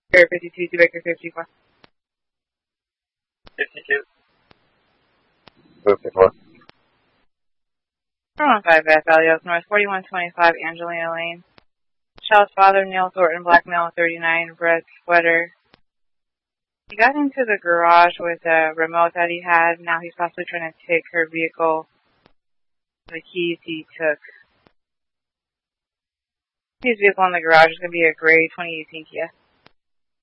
Area 52, Baker 54. 52. Move 54. 415 Bath Valley, North 4125 Angelina Lane. Child's father, Neil Thornton, black male, 39, red sweater. He got into the garage with a remote that he had. Now he's possibly trying to take her vehicle. The keys he took. His vehicle in the garage is going to be a gray 2018 Kia.